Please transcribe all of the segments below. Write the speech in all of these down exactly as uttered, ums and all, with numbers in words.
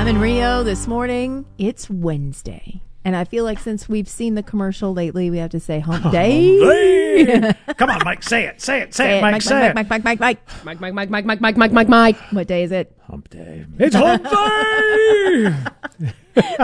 I'm in Rio this morning. It's Wednesday. And I feel like since we've seen the commercial lately, we have to say hump day. Hump day. Come on, Mike, say it. Say it. Say, say it, Mike, Mike, say Mike, it. Mike, Mike, Mike, Mike, Mike, Mike, Mike, Mike, Mike, Mike, Mike, Mike, Mike. What day is it? Hump day. It's hump day.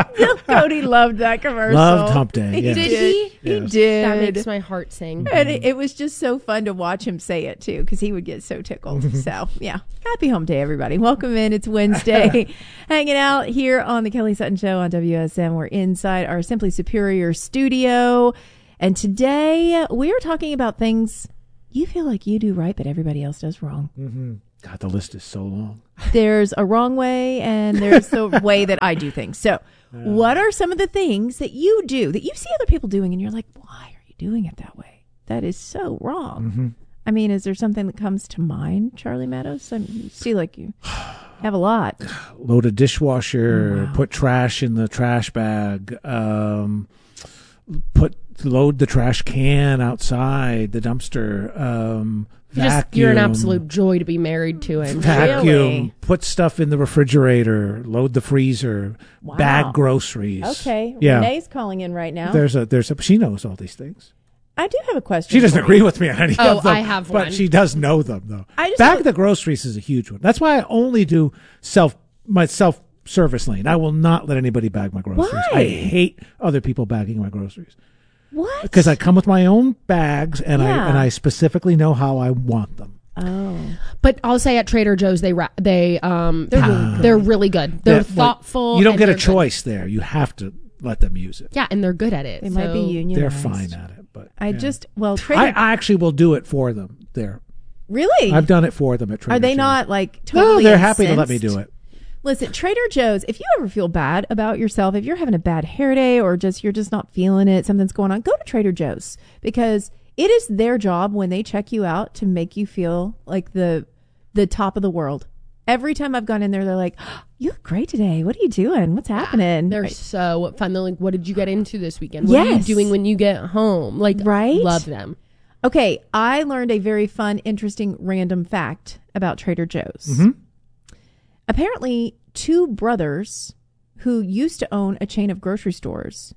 Cody loved that commercial. Loved hump day. Yes. Did he? He Yes. did. That makes my heart sing. And it, it was just so fun to watch him say it, too, because he would get so tickled. So, yeah. Happy hump day, everybody. Welcome in. It's Wednesday. Hanging out here on the Kelly Sutton Show on W S M. We're inside our Simply Superior studio. And today we are talking about things you feel like you do right, but everybody else does wrong. Mm-hmm. God, the list is so long. There's a wrong way, and there's the way that I do things. So, what are some of the things that you do that you see other people doing, and you're like, why are you doing it that way? That is so wrong. Mm-hmm. I mean, is there something that comes to mind, Charlie Meadows? I mean, you see like you have a lot. Load a dishwasher, Wow. put trash in the trash bag, um, put load the trash can outside the dumpster, um, You just, vacuum. you're an absolute joy to be married to him. Vacuum, Really? put stuff in the refrigerator, load the freezer, Wow. bag groceries. Okay, Yeah. Renee's calling in right now. There's a, there's a, she knows all these things. I do have a question. She doesn't for agree you. with me on any Oh, of them. I have but one. she does know them though. I just Bag don't- the groceries is a huge one. That's why I only do self my self service lane. I will not let anybody bag my groceries. Why? I hate other people bagging my groceries What? because I come with my own bags and Yeah. I and I specifically know how I want them. Oh. But I'll say at Trader Joe's, they ra- they um They're they're, really good. they're really good. They're That- thoughtful. You don't and get a they're good. choice there. You have to let them use it. Yeah, and they're good at it. They might be so- unionized. They're fine at it, but I yeah. just, well, Trader... I, I actually will do it for them there. really? I've done it for them at Trader Are they Joe's. not, like, No, totally they're happy to let me incensed? do it. Listen, Trader Joe's, if you ever feel bad about yourself, if you're having a bad hair day or just you're just not feeling it, something's going on, go to Trader Joe's because it is their job when they check you out to make you feel like the the top of the world. Every time I've gone in there, they're like, oh, you look great today. What are you doing? What's happening? They're so fun. They're like, what did you get into this weekend? What are you Yes. doing when you get home? Like, Right? love them. Okay, I learned a very fun, interesting, random fact about Trader Joe's. Mhm. Apparently, two brothers who used to own a chain of grocery stores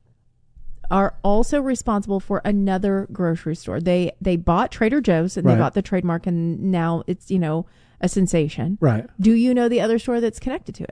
are also responsible for another grocery store. They they bought Trader Joe's and Right. they bought the trademark, and now it's, you know, a sensation. Right. Do you know the other store that's connected to it?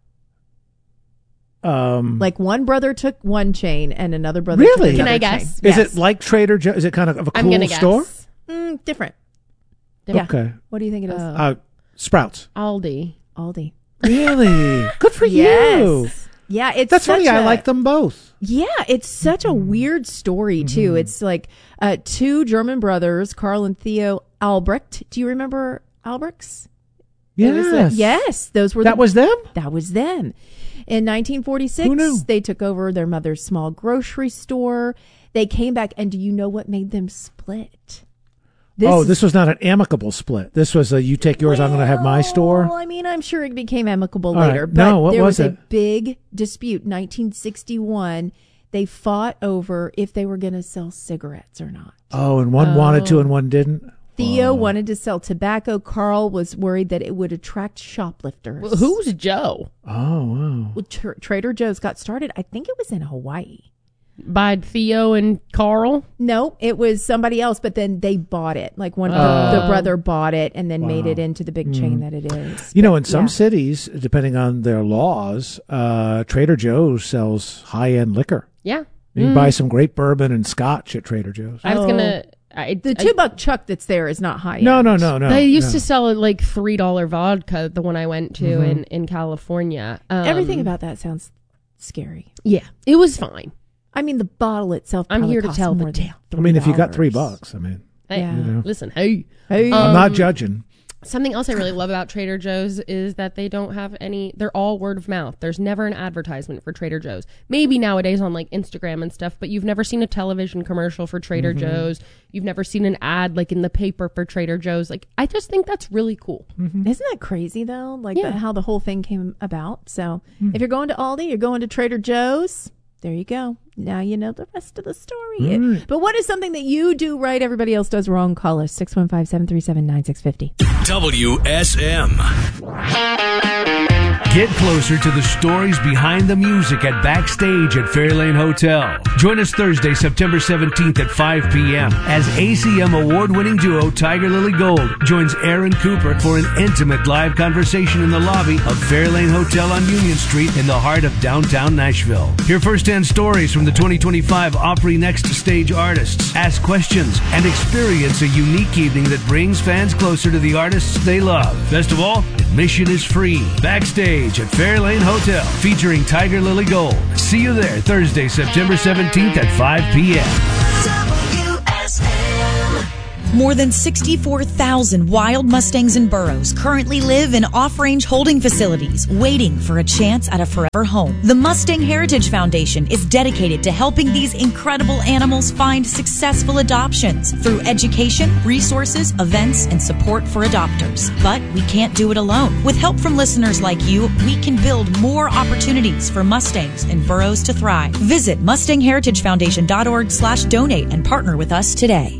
Um, Like one brother took one chain and another brother Really? took Can another I guess? chain. is Yes. it like Trader Joe's? Is it kind of a I'm cool gonna guess. store? Mm, different? Different. Okay. What do you think it is? Uh, Uh, Sprouts. Aldi. Aldi. Really? Good for you. Yes. Yeah, it's That's such funny. I a- like them both. Yeah, it's such a weird story too. Mm-hmm. It's like uh, two German brothers, Carl and Theo Albrecht. Do you remember Albrechts? It was, uh, Yes. yes, those were That the, was them? that was them. In nineteen Who forty-six, knew? they took over their mother's small grocery store. They came back, and do you know what made them split? oh, is- this was not an amicable split. This was a you take yours, I'm going to have my Well, store. I mean, I'm sure it became amicable All right. later. But No, what there was was, it? a big dispute. nineteen sixty-one, they fought over if they were going to sell cigarettes or not. Oh, and one wanted to and one didn't? Theo Wow. wanted to sell tobacco. Carl was worried that it would attract shoplifters. Well, who's Joe? Oh, wow. Well, Tr- Trader Joe's got started, I think it was in Hawaii. By Theo and Carl? No, it was somebody else, but then they bought it. Like one, Oh. the, the brother bought it and then made Wow. it into the big chain that it is. You know, But, in some yeah. cities, depending on their laws, uh, Trader Joe's sells high-end liquor. Yeah. You can buy some great bourbon and scotch at Trader Joe's. I was Oh. going to... I, The I- two buck chuck that's there is not high. No, end. no, no, no. They used no. to sell it like three dollar vodka, the one I went to Mm-hmm. in, in California. Um, Everything about that sounds scary. Yeah, it was fine. I mean, the bottle itself. I'm probably here to costs tell the more than tale. I mean, if you got three three dollars. bucks, I mean, Hey, Yeah. you know. listen, hey. Hey. I'm not Um, judging. Something else I really love about Trader Joe's is that they don't have any, they're all word of mouth. There's never an advertisement for Trader Joe's. Maybe nowadays on like Instagram and stuff, but you've never seen a television commercial for Trader Joe's. You've never seen an ad like in the paper for Trader Joe's. Like, I just think that's really cool. Isn't that crazy though? Like Yeah. the, how the whole thing came about. So if you're going to Aldi, you're going to Trader Joe's. There you go. Now you know the rest of the story. Right. But what is something that you do right, everybody else does wrong? Call us six one five, seven three seven, nine six five zero. W S M. Get closer to the stories behind the music at Backstage at Fairlane Hotel. Join us Thursday, September seventeenth at five p.m. as A C M award-winning duo Tiger Lily Gold joins Aaron Cooper for an intimate live conversation in the lobby of Fairlane Hotel on Union Street in the heart of downtown Nashville. Hear firsthand stories from the twenty twenty-five Opry Next Stage artists, ask questions, and experience a unique evening that brings fans closer to the artists they love. Best of all, admission is free. Backstage at Fairlane Hotel, featuring Tiger Lily Gold. See you there Thursday, September seventeenth at five p.m. More than sixty-four thousand wild Mustangs and burros currently live in off-range holding facilities, waiting for a chance at a forever home. The Mustang Heritage Foundation is dedicated to helping these incredible animals find successful adoptions through education, resources, events, and support for adopters. But we can't do it alone. With help from listeners like you, we can build more opportunities for Mustangs and burros to thrive. Visit Mustang Heritage Foundation dot org slash donate and partner with us today.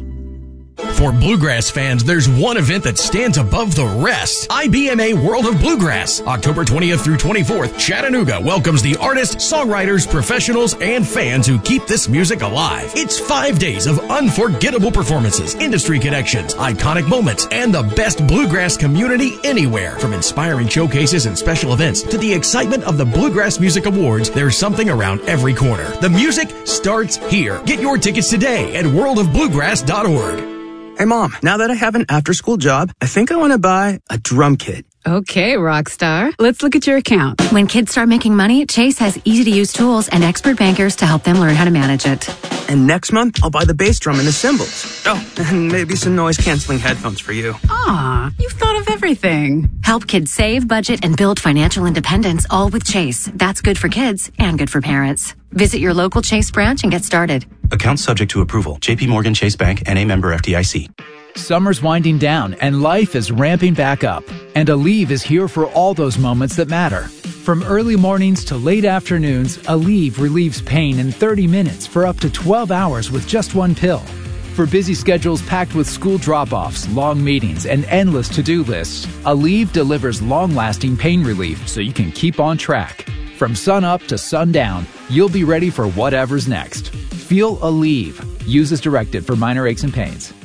For bluegrass fans, there's one event that stands above the rest. I B M A World of Bluegrass. October twentieth through twenty-fourth, Chattanooga welcomes the artists, songwriters, professionals, and fans who keep this music alive. It's five days of unforgettable performances, industry connections, iconic moments, and the best bluegrass community anywhere. From inspiring showcases and special events to the excitement of the Bluegrass Music Awards, there's something around every corner. The music starts here. Get your tickets today at world of bluegrass dot org. Hey, Mom, now that I have an after-school job, I think I want to buy a drum kit. Okay, rock star. Let's look at your account. When kids start making money, Chase has easy-to-use tools and expert bankers to help them learn how to manage it. And next month, I'll buy the bass drum and the cymbals. Oh, and maybe some noise-canceling headphones for you. Aw, you've thought of everything. Help kids save, budget, and build financial independence, all with Chase. That's good for kids and good for parents. Visit your local Chase branch and get started. Account subject to approval. J P Morgan Chase Bank, N A member F D I C. Summer's winding down and life is ramping back up. And Aleve is here for all those moments that matter. From early mornings to late afternoons, Aleve relieves pain in thirty minutes for up to twelve hours with just one pill. For busy schedules packed with school drop-offs, long meetings, and endless to-do lists, Aleve delivers long-lasting pain relief so you can keep on track. From sun up to sundown, you'll be ready for whatever's next. Feel Aleve. Use as directed for minor aches and pains.